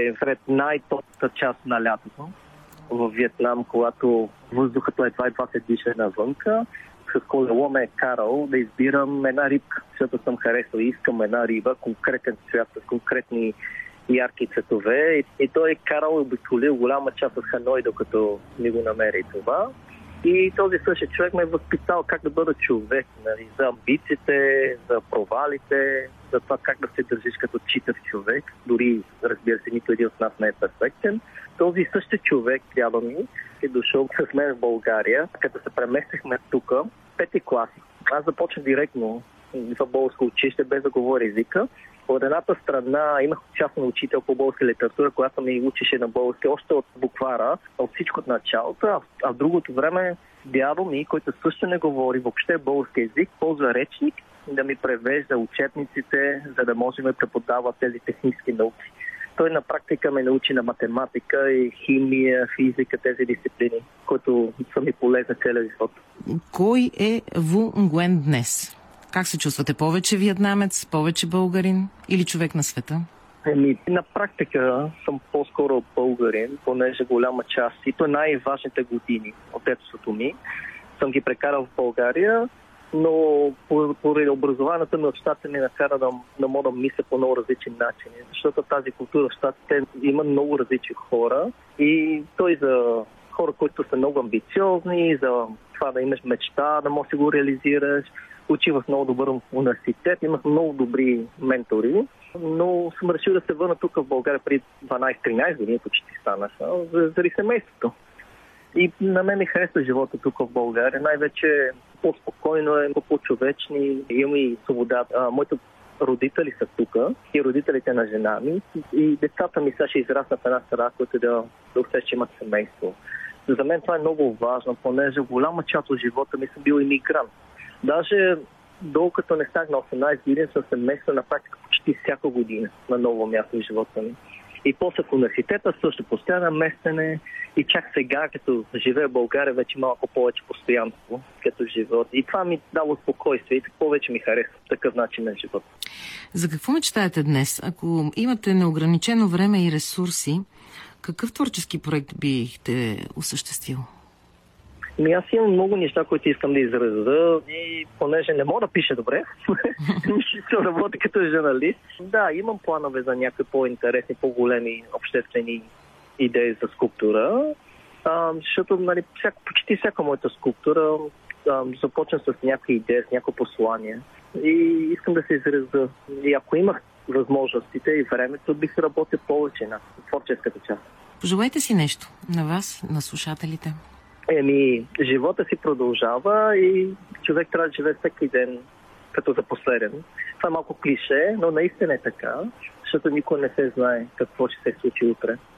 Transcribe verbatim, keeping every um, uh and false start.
е сред най-топната част на лятото в Виетнам, когато въздухът е едва-едва се диша навънка. С колело ме е карал да избирам една рибка, защото съм харесал и искам една риба, конкретен цвят, с конкретни ярки цветове. И, и той е карал и обиколил голяма част от Ханой, докато ни го намери това. И този същия човек ме е възпитал как да бъда човек, нали, за амбициите, за провалите, за това как да се държиш като читав човек. Дори, разбира се, нито един от нас не е перфектен. Този същия човек, дядо ми, е дошъл с мен в България. Като се преместихме тук, пети класи, аз започнах директно в българско училище, без да говоря езика. От едната страна имах частен учител по българска литература, която ми учеше на български още от буквара, от всичко от началото, а в другото време дядо ми, който също не говори въобще български език, ползва речник да ми превежда учебниците, за да можем да преподава тези технически науки. Той на практика ме научи на математика и химия, физика, тези дисциплини, които са ми полезни целия живот. Кой е Ву Нгуен днес? Как се чувствате? Повече виетнамец, повече българин или човек на света? Еми, на практика съм по-скоро българин, понеже голяма част, и то е най-важните години от детството ми, съм ги прекарал в България, но поради образованието ми от щатите ми накара да, да мога да мисля по много различни начини, защото тази култура в щатите има много различни хора и той за хора, които са много амбициозни, за това да имаш мечта, да можеш да го реализираш. Учи в много добър университет, имах много добри ментори, но съм решил да се върна тук в България преди дванайсет-тринайсет години, почти станах, заради семейството. И на мен ми харесва живота тук в България. Най-вече по-спокойно е, по-човечни, имам и свобода. Моите родители са тук и родителите на жена ми. И децата ми сега ще израснат в една среда, която да, да усеща, че имат семейство. За мен това е много важно, понеже голяма част от живота ми съм бил имигрант. Даже докато не стах на осемнайсет години, съм се местил на практика почти всяка година на ново място в живота ми. И после в университета също постоянно местене и чак сега, като живея в България, вече малко повече постоянство като живот. И това ми дава спокойствие и повече ми харесва такъв начин на живот. За какво мечтаете днес? Ако имате неограничено време и ресурси, какъв творчески проект бихте осъществил? Ми аз имам много неща, които искам да изразя и понеже не мога да пиша добре, ще работя като журналист. Да, имам планове за някакви по-интересни, по-големи обществени идеи за скулптура, а, защото нали, всяко, почти всяка моята скулптура а, започна с някаква идея, с някакво послание и искам да се изразя. И ако имах възможностите и времето, бих работил повече на творческата част. Пожелайте си нещо на вас, на слушателите. Еми, живота си продължава и човек трябва да живее всеки ден като за последен. Това е малко клише, но наистина е така, защото никой не се знае какво ще се случи утре.